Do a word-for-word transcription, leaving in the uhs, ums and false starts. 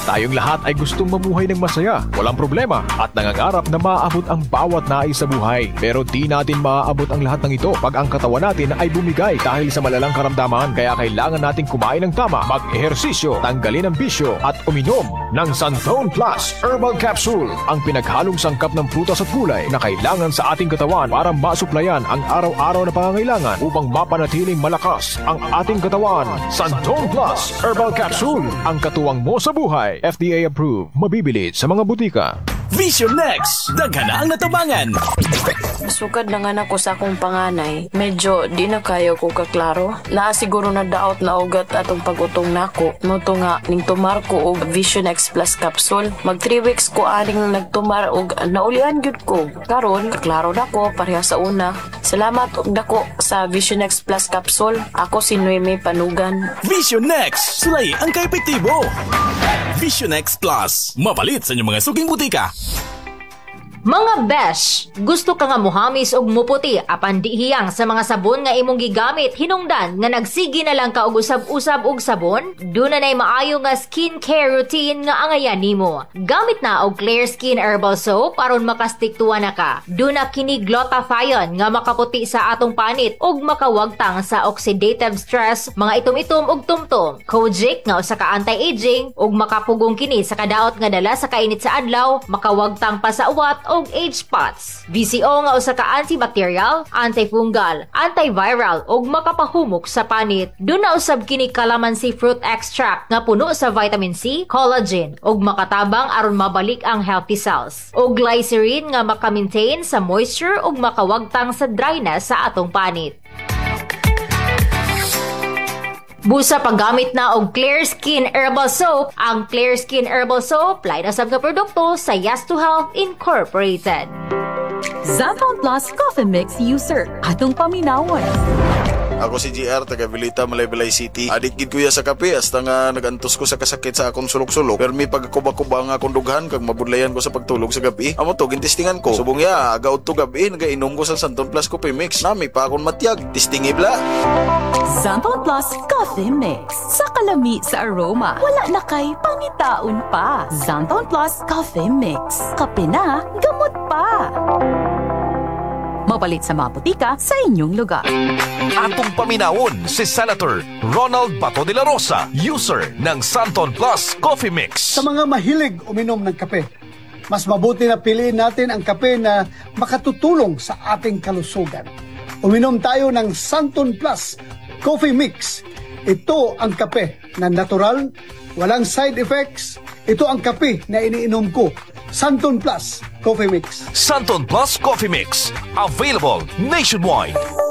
Tayong lahat ay gustong mamuhay ng masaya, walang problema, at nangangarap na maaabot ang bawat nais sa buhay. Pero di natin maaabot ang lahat ng ito pag ang katawan natin ay bumigay dahil sa malalang karamdaman. Kaya kailangan nating kumain ng tama, mag-ehersisyo, tanggalin ang bisyo, at uminom ng Santon Plus Herbal Capsule, ang pinaghalong sangkap ng prutas at gulay na kailangan sa ating katawan para masuplayan ang araw-araw na pangangailangan upang mapanatiling malakas ang ating katawan. Santon Plus Herbal Capsule, ang katuwang mo sa buhay. F D A approved. Mabibili sa mga butika. Vision Next, daghan na ang natabangan. Sukad na nga nako sa akong panganay, medyo di na kayo ko kaklaro. Naa siguro na daot na ugat atong pagutong nako. Muto nga ning tumar ko og Vision X Plus capsule. Mag three weeks ko aning nagtumar og naulian gyud ko. Karon kaklaro na ko pareha sa una. Salamat og dako sa Vision X Plus capsule. Ako si Noemi Panugan. Vision Next, sulay ang kaepektibo. Vision X Plus, mapalit sa inyong mga suging butika. Mga besh, gusto ka nga muhamis og muputi apan di hiyang sa mga sabon nga imong gigamit hinungdan nga nagsigi na lang ka og usab-usab og sabon? Duna nay maayo nga skincare routine nga angayan nimo. Gamit na og Clear Skin Herbal Soap aron makastiktuwa na ka. Duna kini glutathione nga makaputi sa atong panit ug makawagtang sa oxidative stress, mga itom-itom ug tumtom. Kojic nga usa ka anti-aging ug makapugong kini sa kadaot nga dala sa kainit sa adlaw, makawagtang pa sa uwat og age spots. V C O nga usa ka antibacterial, antifungal, antiviral ug makapahumok sa panit. Duna usab kini calamansi fruit extract nga puno sa vitamin C, collagen ug makatabang aron mabalik ang healthy cells. Ug glycerin nga maka-maintain sa moisture ug makawagtang sa dryness sa atong panit. Busa paggamit na og Clear Skin Herbal Soap, ang Clear Skin Herbal Soap lain asab nga produkto sa Yes to Health Incorporated. Santon Plus Coffee Mix User, atong paminawan. Ako si G R, taga Vilita, Malaybalay City. Adik gid kuya sa kape, hasta nga nagantos ko sa kasakit sa akong sulok-sulok. Pero may pagkakuba-kuba nga akong dughan, kag mabudlayan ko sa pagtulog sa gabi. Amo to, gintistingan ko. Subong ya, agaw to gabi, nagainom ko sa Santon Plus Coffee Mix. Nami pa akong matiyag, tistingibla. Santon Plus Coffee Mix. Sa kalami sa aroma, wala na kay pangitaon pa. Santon Plus Coffee Mix. Kape na, gamot pa. Mapalit sa mga butika sa inyong lugar. Atong paminawon si Senator Ronald Bato de la Rosa, user ng Santon Plus Coffee Mix. Sa mga mahilig uminom ng kape, mas mabuti na piliin natin ang kape na makatutulong sa ating kalusugan. Uminom tayo ng Santon Plus Coffee Mix. Ito ang kape na natural, walang side effects. Ito ang kape na iniinom ko. Santon Plus Coffee Mix. Santon Plus Coffee Mix, available nationwide.